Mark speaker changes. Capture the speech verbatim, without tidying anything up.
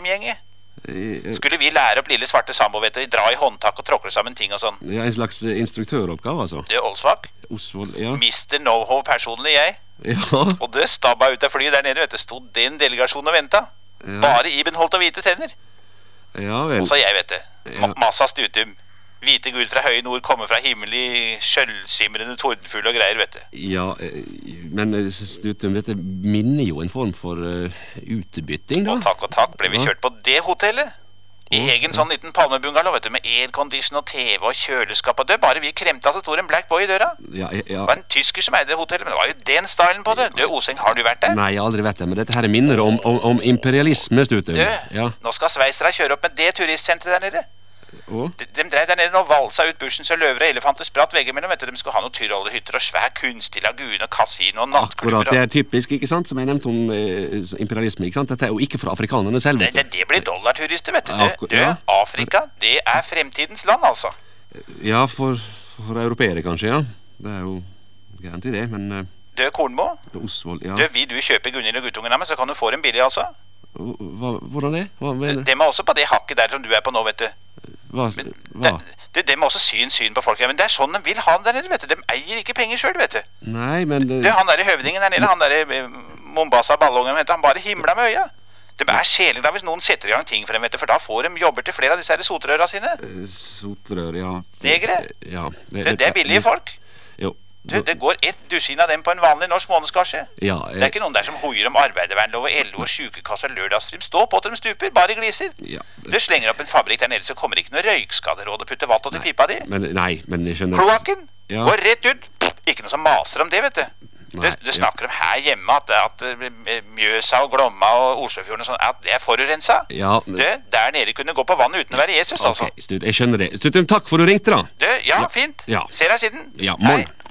Speaker 1: Askim-gjengen. Skulle vi lære opp lille svarte sambo, vet du, dra i håndtak og tråkle sammen ting og sånn.
Speaker 2: Ja, en slags instruktøroppgave, altså.
Speaker 1: Det er Olsvak.
Speaker 2: Osvold, ja.
Speaker 1: mister Know-how personlig, jeg.
Speaker 2: Ja.
Speaker 1: Og det stabba ut av flyet der nede, vet du, stod den delegasjonen og ventet.
Speaker 2: Ja.
Speaker 1: Bare Iben holdt av hvite tenner.
Speaker 2: Ja, vel.
Speaker 1: Og så jeg, vet du,
Speaker 2: Ja.
Speaker 1: massa stutum. Hvite guld fra høye nord kommer fra himmelig skjølsimrende tordenfull og greier, vet du.
Speaker 2: Ja, men Stutum, dette minner jo en form for uh, utbytting, da.
Speaker 1: Og takk og takk ble vi kjørt på det hotellet. I
Speaker 2: Å,
Speaker 1: egen
Speaker 2: ja.
Speaker 1: sånn liten palmebungalow, vet du, med aircondition og T V og kjøleskap og det. Bare vi kremta, så stod en black boy i døra.
Speaker 2: Ja, ja.
Speaker 1: Det var en tysker som eide det hotellet, men det var jo den stylen på det. Du, Oseng, har du vært der?
Speaker 2: Nei, jeg har aldri vært der, men dette her minner om, om, om imperialisme, Stutum.
Speaker 1: Du,
Speaker 2: Ja.
Speaker 1: nå skal sveisere kjøre opp med det turistsentret der nede.
Speaker 2: Å?
Speaker 1: De, de drev der nede og valsa ut bushen så løver og elefanter spratt vegger mellom, vet du. De skulle ha noen tyrollehytter og svær kunstig lagune og kasino og nattklubber.
Speaker 2: Akkurat, det er typisk, ikke sant, som jeg nevnte om eh, imperialisme, ikke sant? Dette er jo ikke fra afrikanerne selv,
Speaker 1: Det,
Speaker 2: vet
Speaker 1: det,
Speaker 2: du.
Speaker 1: det blir dollarturister, vet du.
Speaker 2: Akkur-
Speaker 1: Du,
Speaker 2: ja.
Speaker 1: Afrika, det er fremtidens land, altså.
Speaker 2: Ja, for, for europeere kanskje, ja. Det er jo gærent i det, men uh,
Speaker 1: Du, Kornmo,
Speaker 2: Osvold, ja.
Speaker 1: du, vil du kjøpe Gunnhild og guttungen av meg, så kan du få dem billig, altså.
Speaker 2: Hva, hvordan det? Hva mener du?
Speaker 1: Dem er også på det hakket der som du er på nå, vet du.
Speaker 2: Hva?
Speaker 1: Men,
Speaker 2: hva?
Speaker 1: det, det må også sy en syn på folk, ja, men det er sånn de vil ha det der nede, vet du. De eier ikke penger selv, vet du.
Speaker 2: Nei, men
Speaker 1: Du, han der i høvdingen der nede, han der i eh, Mombasa ballongen, han bare himla med øya. De er sjeleglade hvis noen setter i gang ting for dem, vet du, for da får de jobber til flere av disse her sotrøra sine.
Speaker 2: eh, Sotrør, ja.
Speaker 1: Negre?
Speaker 2: Ja.
Speaker 1: Det, det er billige folk.
Speaker 2: Jo.
Speaker 1: Du, det går ett dusin av dem på en vanlig norsk månedskarse.
Speaker 2: Ja,
Speaker 1: Det er ikke noen der som hoier om arbeidervernlov og L O og sykekasse og lørdagsfrim. Stå på til de stuper, bare gliser.
Speaker 2: Ja.
Speaker 1: Du slenger opp en fabrikk der nede, så kommer det ikke noe røykskaderåd og putter vatt til pipa di.
Speaker 2: Men, nei, men jeg skjønner
Speaker 1: Kloakken
Speaker 2: Ja.
Speaker 1: går rett ut. Ikke noe som maser om det, vet du. Du,
Speaker 2: Nei,
Speaker 1: du snakker om her hjemme at, at eh, Mjøsa og Glomma og Oslofjorden og sånn, at det er forurensa.
Speaker 2: Ja,
Speaker 1: Du, der nede kunne gå på vann uten å være Jesus, altså.
Speaker 2: ok, Stutum, jeg skjønner det. Stutum, takk for du ringte, da.
Speaker 1: Du, ja, fint.
Speaker 2: Ja.
Speaker 1: Ser deg siden.
Speaker 2: Ja,
Speaker 1: Hei.
Speaker 2: morgen.